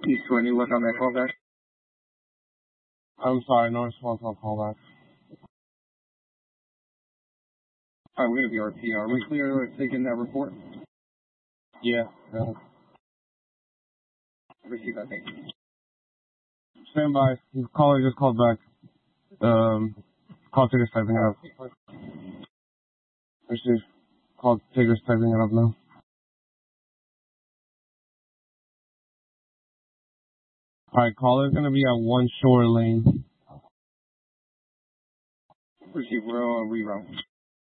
East 20, what's on that call back? I'm sorry, no response on call back. Alright, we're gonna be RP. Are we clear with taking that report? Yeah. Receive that, thank you. Stand by. The caller just called back. Call taker's typing it up. Receive. Call taker's typing it up now. Alright, caller's gonna be at 1 Shore Lane. Receive, we're on reroute.